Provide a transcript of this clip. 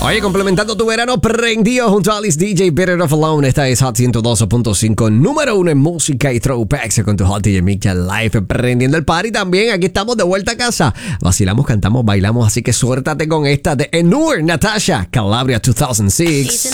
Oye, complementando tu verano prendido junto a Alice DJ, Better Off Alone. Esta es Hot 102.5, número 1 en música y throwbacks con tu Hot DJ Mix Live, prendiendo el party también. Aquí estamos de vuelta a casa. Vacilamos, cantamos, bailamos, así que suéltate con esta de Enur, Natasha, Calabria 2006.